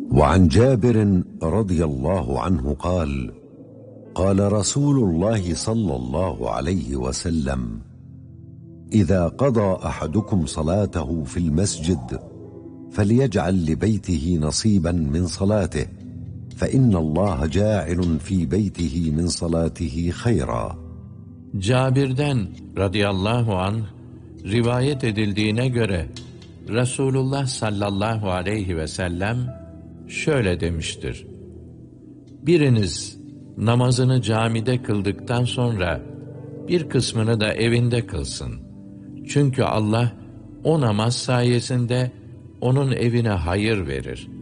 وعن جابر رضي الله عنه قال: قال رسول الله صلى الله عليه وسلم: إذا قضى أحدكم صلاته في المسجد فليجعل لبيته نصيبا من صلاته، فإن الله جاعل في بيته من صلاته خيرا. Cabir'den radıyallahu anh rivayet edildiğine göre Resulullah sallallahu aleyhi ve sellem şöyle demiştir: biriniz namazını camide kıldıktan sonra bir kısmını da evinde kılsın. Çünkü Allah o namaz sayesinde onun evine hayır verir.